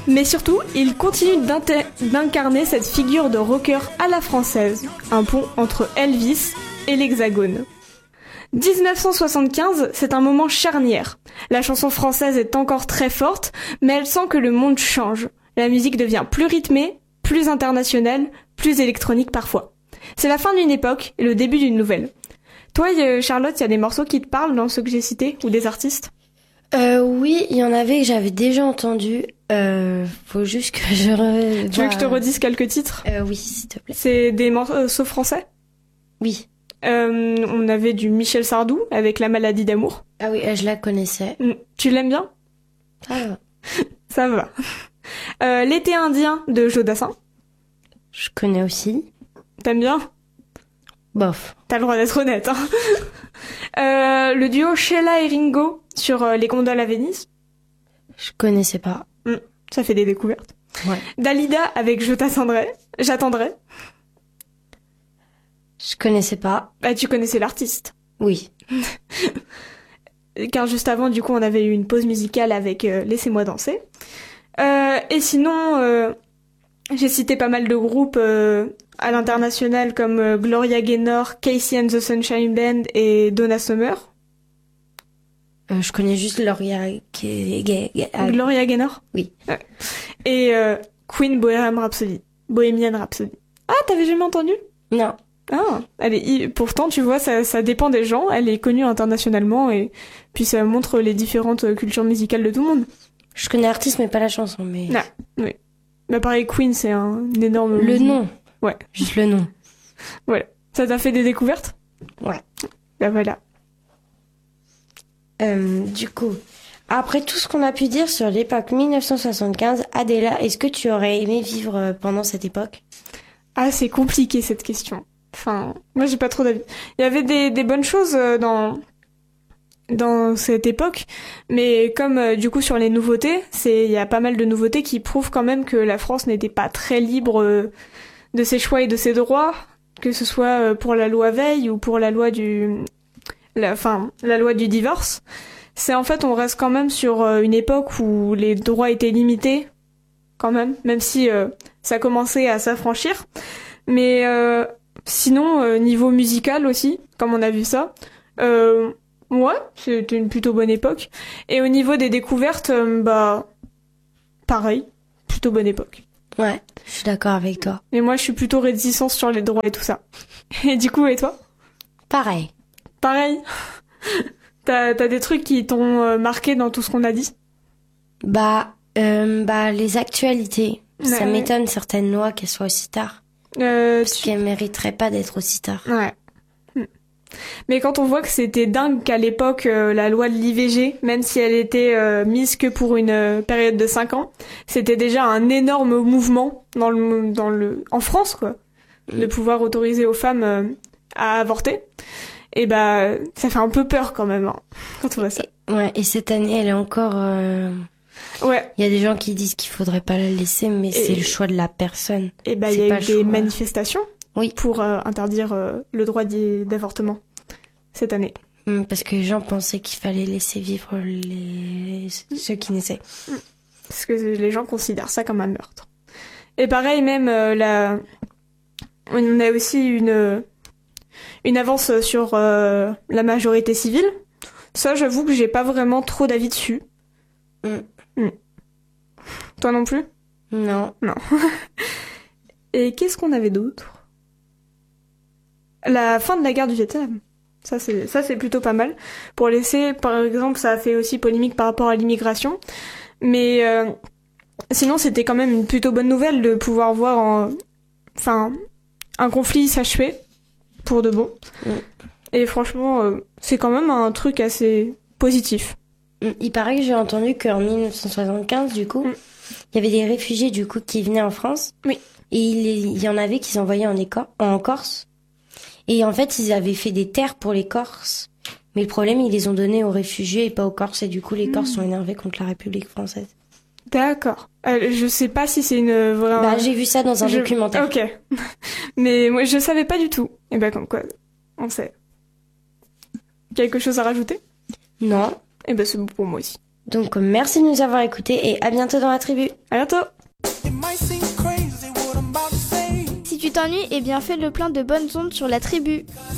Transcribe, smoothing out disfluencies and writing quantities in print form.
Mais surtout, il continue d'incarner cette figure de rocker à la française, un pont entre Elvis et l'Hexagone. 1975, c'est un moment charnière. La chanson française est encore très forte, mais elle sent que le monde change. La musique devient plus rythmée, plus internationale, plus électronique parfois. C'est la fin d'une époque et le début d'une nouvelle. Toi, Charlotte, il y a des morceaux qui te parlent dans ceux que j'ai cités, ou des artistes ? Oui, il y en avait que j'avais déjà entendu. Faut juste que je... Tu veux que je te redise quelques titres ? Oui, s'il te plaît. C'est des morceaux français ? Oui. On avait du Michel Sardou avec La maladie d'amour. Ah oui, je la connaissais. Tu l'aimes bien ? Ça va. Ça va. L'été indien de Jodassin. Je connais aussi. T'aimes bien ? Bof. T'as le droit d'être honnête, hein. Le duo Sheila et Ringo sur Les gondoles à Venise. Je connaissais pas. Ça fait des découvertes. Ouais. Dalida avec J'attendrai. Je connaissais pas. Bah, tu connaissais l'artiste. Oui. Car juste avant, du coup, on avait eu une pause musicale avec Laissez-moi danser. Et sinon, j'ai cité pas mal de groupes à l'international comme Gloria Gaynor, Casey and the Sunshine Band et Donna Summer. Je connais juste Gloria Gloria Gaynor ? Oui. Ouais. Et Queen Bohemian Rhapsody. Ah, t'avais jamais entendu ? Non. Ah, pourtant, tu vois, ça dépend des gens. Elle est connue internationalement et puis ça montre les différentes cultures musicales de tout le monde. Je connais l'artiste, mais pas la chanson, mais... Ah, oui. Bah, pareil, Queen, c'est un énorme... Le nom. Ouais. Juste le nom. Voilà. Ça t'a fait des découvertes ? Ouais. Bah, voilà. Du coup, après tout ce qu'on a pu dire sur l'époque 1975, Adela, est-ce que tu aurais aimé vivre pendant cette époque ? Ah, c'est compliqué, cette question. Enfin, moi, j'ai pas trop d'avis. Il y avait des bonnes choses dans cette époque, mais comme du coup sur les nouveautés, il y a pas mal de nouveautés qui prouvent quand même que la France n'était pas très libre de ses choix et de ses droits, que ce soit pour la loi Veil ou pour la loi la loi du divorce. C'est en fait, on reste quand même sur une époque où les droits étaient limités, quand même si ça commençait à s'affranchir. Mais sinon, niveau musical aussi, comme on a vu ça, ouais, c'était une plutôt bonne époque. Et au niveau des découvertes, pareil, plutôt bonne époque. Ouais, je suis d'accord avec toi. Mais moi, je suis plutôt réticente sur les droits et tout ça. Et du coup, et toi ? Pareil. Pareil. T'as des trucs qui t'ont marqué dans tout ce qu'on a dit ? Les actualités. Ouais, ça m'étonne certaines lois qu'elles soient aussi tard. Parce qu'elles mériteraient pas d'être aussi tard. Ouais. Mais quand on voit que c'était dingue qu'à l'époque, la loi de l'IVG, même si elle était mise que pour une période de 5 ans, c'était déjà un énorme mouvement en France, quoi, de pouvoir autoriser aux femmes à avorter. Et ça fait un peu peur quand même, hein, quand on voit ça. Ouais, et cette année, elle est encore... Ouais. Il y a des gens qui disent qu'il faudrait pas la laisser, mais c'est le choix de la personne. Et il y a eu des manifestations pour interdire le droit d'avortement cette année. Parce que les gens pensaient qu'il fallait laisser vivre ceux qui naissaient. Parce que les gens considèrent ça comme un meurtre. Et pareil, même on a aussi une avance sur la majorité civile. Ça, j'avoue que j'ai pas vraiment trop d'avis dessus. Toi non plus ? Non. Et qu'est-ce qu'on avait d'autre ? La fin de la guerre du Vietnam. Ça c'est plutôt pas mal. Pour laisser, par exemple, ça a fait aussi polémique par rapport à l'immigration. Mais sinon, c'était quand même une plutôt bonne nouvelle de pouvoir voir un conflit s'achever pour de bon. Et franchement, c'est quand même un truc assez positif. Il paraît que j'ai entendu qu'en 1975, du coup, il y avait des réfugiés, du coup, qui venaient en France. Oui. Et il y en avait qui s'envoyaient en Corse. Et en fait, ils avaient fait des terres pour les Corses. Mais le problème, ils les ont donnés aux réfugiés et pas aux Corses. Et du coup, les Corses sont énervés contre la République française. D'accord. Je sais pas si c'est une vraie... j'ai vu ça dans un documentaire. Ok. Mais moi, je savais pas du tout. Et comme quoi, on sait. Quelque chose à rajouter ? Non. Et c'est bon pour moi aussi. Donc merci de nous avoir écoutés et à bientôt dans la tribu. À bientôt. Si tu t'ennuies, eh bien fais le plein de bonnes ondes sur la tribu.